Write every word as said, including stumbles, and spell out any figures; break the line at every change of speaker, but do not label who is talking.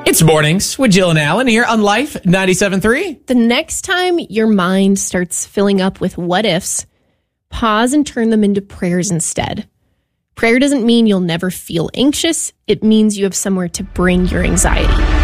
It's Mornings with Jill and Alan here on Life ninety-seven point three.
The next time your mind starts filling up with what ifs, pause and turn them into prayers instead. Prayer doesn't mean you'll never feel anxious. It means you have somewhere to bring your anxiety.